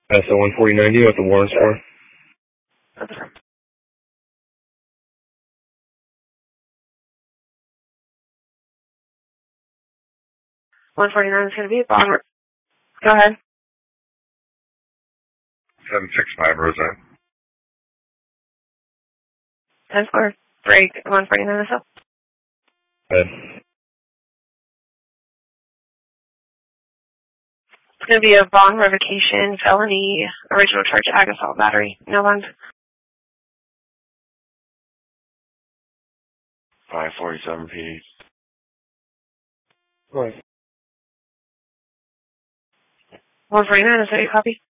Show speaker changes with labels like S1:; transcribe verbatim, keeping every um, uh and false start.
S1: S O one forty ninety with the warrants for.
S2: That's right. one forty-nine is going to be a bond. Go ahead.
S1: seven six five Roseanne.
S2: ten square. Break. one forty-nine is up.
S1: Good.
S2: It's going to be a bond revocation, felony, original charge, ag assault battery. No bond.
S3: five forty-seven P.
S1: Right.
S2: one forty-nine is that your copy?